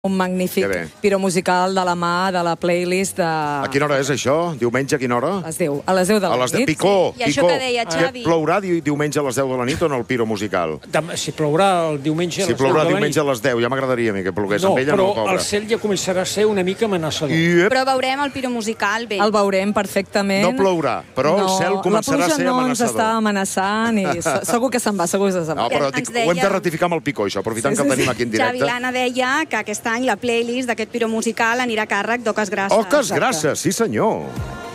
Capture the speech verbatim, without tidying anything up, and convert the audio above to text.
un magnífic piro musical de la mà de la playlist de... A quina hora és això? Diumenge a quina hora? A les deu. A les deu de la a les nit. Picó, I això que deia Xavi. Plourà diumenge a les deu de la nit o no el piro musical? Si plourà el diumenge a les Si deu de la plourà nit. diumenge a les deu, ja m'agradaria a mi que plogués No, amb ella, no, però pobra. el cel ja començarà a ser una mica amenaçador. Iep. Però veurem el piro musical bé. El veurem perfectament. No plourà, però el cel començarà a ser no, la pluja no ens amenaçador. està amenaçant i se- segur que se'n va, segur que se'n va. No, però Ens dic, ho hem de deia- ratificar amb el Picó, això, aprofitant Sí, que el sí, tenim aquí en Xavi, directe. l'Anna deia que aquest any la playlist d'aquest piro musical anirà a càrrec d'Oques Grasses. Oques grasses, sí senyor.